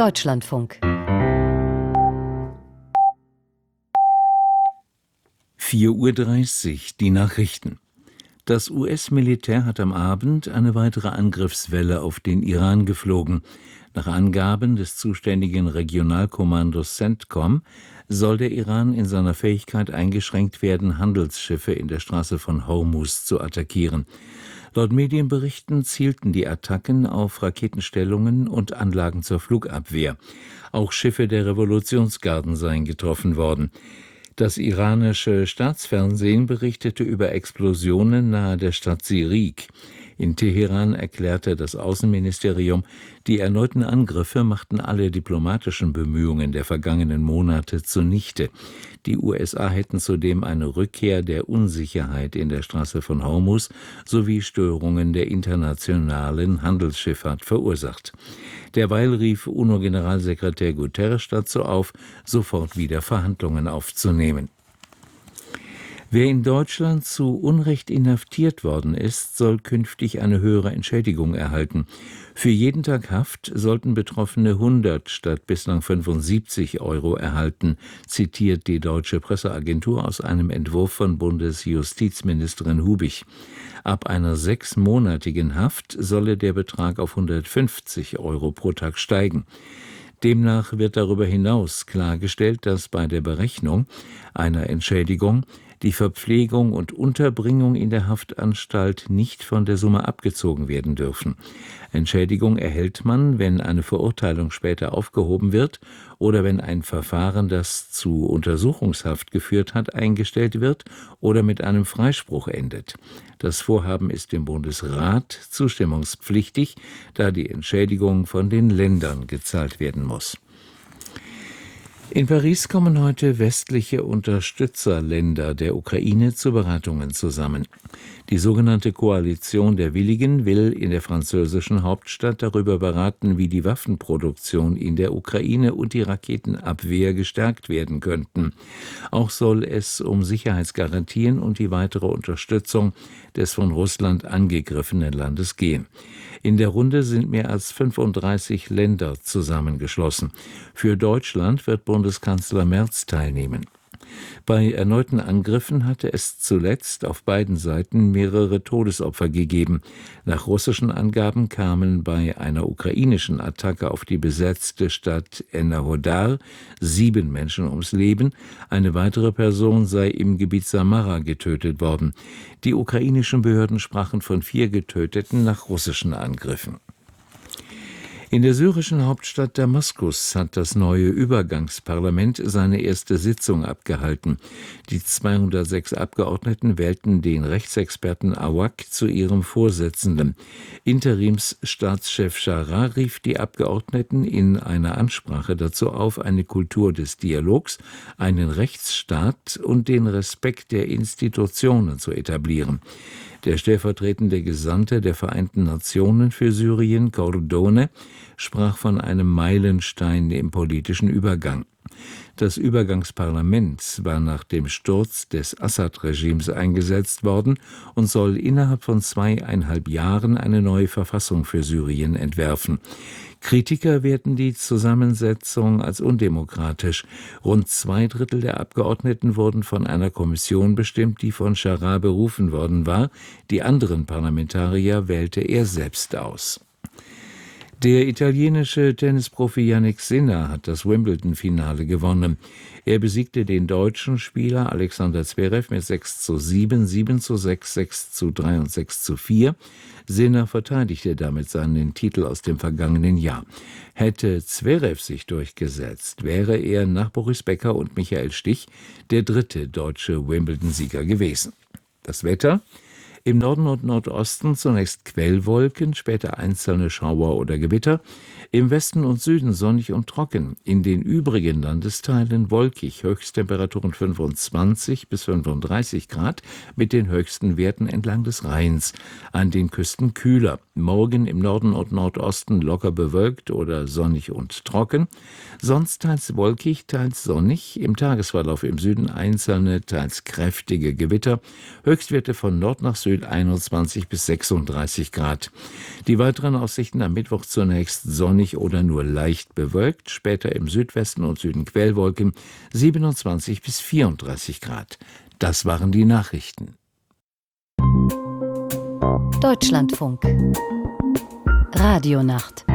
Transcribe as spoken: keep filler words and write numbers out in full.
Deutschlandfunk. vier Uhr dreißig, die Nachrichten. Das U S-Militär hat am Abend eine weitere Angriffswelle auf den Iran geflogen. Nach Angaben des zuständigen Regionalkommandos CENTCOM soll der Iran in seiner Fähigkeit eingeschränkt werden, Handelsschiffe in der Straße von Hormuz zu attackieren. Laut Medienberichten zielten die Attacken auf Raketenstellungen und Anlagen zur Flugabwehr. Auch Schiffe der Revolutionsgarden seien getroffen worden. Das iranische Staatsfernsehen berichtete über Explosionen nahe der Stadt Sirik. In Teheran erklärte das Außenministerium, die erneuten Angriffe machten alle diplomatischen Bemühungen der vergangenen Monate zunichte. Die U S A hätten zudem eine Rückkehr der Unsicherheit in der Straße von Hormuz sowie Störungen der internationalen Handelsschifffahrt verursacht. Derweil rief UNO-Generalsekretär Guterres dazu auf, sofort wieder Verhandlungen aufzunehmen. Wer in Deutschland zu Unrecht inhaftiert worden ist, soll künftig eine höhere Entschädigung erhalten. Für jeden Tag Haft sollten Betroffene hundert statt bislang fünfundsiebzig Euro erhalten, zitiert die Deutsche Presseagentur aus einem Entwurf von Bundesjustizministerin Hubich. Ab einer sechsmonatigen Haft solle der Betrag auf hundertfünfzig Euro pro Tag steigen. Demnach wird darüber hinaus klargestellt, dass bei der Berechnung einer Entschädigung die Verpflegung und Unterbringung in der Haftanstalt nicht von der Summe abgezogen werden dürfen. Entschädigung erhält man, wenn eine Verurteilung später aufgehoben wird oder wenn ein Verfahren, das zu Untersuchungshaft geführt hat, eingestellt wird oder mit einem Freispruch endet. Das Vorhaben ist dem Bundesrat zustimmungspflichtig, da die Entschädigung von den Ländern gezahlt werden muss. In Paris kommen heute westliche Unterstützerländer der Ukraine zu Beratungen zusammen. Die sogenannte Koalition der Willigen will in der französischen Hauptstadt darüber beraten, wie die Waffenproduktion in der Ukraine und die Raketenabwehr gestärkt werden könnten. Auch soll es um Sicherheitsgarantien und die weitere Unterstützung des von Russland angegriffenen Landes gehen. In der Runde sind mehr als fünfunddreißig Länder zusammengeschlossen. Für Deutschland wird Bundeskanzler Merz teilnehmen. Bei erneuten Angriffen hatte es zuletzt auf beiden Seiten mehrere Todesopfer gegeben. Nach russischen Angaben kamen bei einer ukrainischen Attacke auf die besetzte Stadt Enerhodar sieben Menschen ums Leben. Eine weitere Person sei im Gebiet Samara getötet worden. Die ukrainischen Behörden sprachen von vier Getöteten nach russischen Angriffen. In der syrischen Hauptstadt Damaskus hat das neue Übergangsparlament seine erste Sitzung abgehalten. Die zweihundertsechs Abgeordneten wählten den Rechtsexperten Awak zu ihrem Vorsitzenden. Interimsstaatschef Jarrah rief die Abgeordneten in einer Ansprache dazu auf, eine Kultur des Dialogs, einen Rechtsstaat und den Respekt der Institutionen zu etablieren. Der stellvertretende Gesandte der Vereinten Nationen für Syrien, Cordone, sprach von einem Meilenstein im politischen Übergang. Das Übergangsparlament war nach dem Sturz des Assad-Regimes eingesetzt worden und soll innerhalb von zweieinhalb Jahren eine neue Verfassung für Syrien entwerfen. Kritiker werten die Zusammensetzung als undemokratisch. Rund zwei Drittel der Abgeordneten wurden von einer Kommission bestimmt, die von Jarrah berufen worden war. Die anderen Parlamentarier wählte er selbst aus. Der italienische Tennisprofi Jannik Sinner hat das Wimbledon-Finale gewonnen. Er besiegte den deutschen Spieler Alexander Zverev mit sechs zu sieben, sieben zu sechs, sechs zu drei und sechs zu vier. Sinner verteidigte damit seinen Titel aus dem vergangenen Jahr. Hätte Zverev sich durchgesetzt, wäre er nach Boris Becker und Michael Stich der dritte deutsche Wimbledon-Sieger gewesen. Das Wetter: Im Norden und Nordosten zunächst Quellwolken, später einzelne Schauer oder Gewitter. Im Westen und Süden sonnig und trocken. In den übrigen Landesteilen wolkig, Höchsttemperaturen fünfundzwanzig bis fünfunddreißig Grad, mit den höchsten Werten entlang des Rheins. An den Küsten kühler. Morgen im Norden und Nordosten locker bewölkt oder sonnig und trocken. Sonst teils wolkig, teils sonnig. Im Tagesverlauf im Süden einzelne, teils kräftige Gewitter. Höchstwerte von Nord nach Süd Süd einundzwanzig bis sechsunddreißig Grad. Die weiteren Aussichten am Mittwoch zunächst sonnig oder nur leicht bewölkt, später im Südwesten und Süden Quellwolken, siebenundzwanzig bis vierunddreißig Grad. Das waren die Nachrichten. Deutschlandfunk Radionacht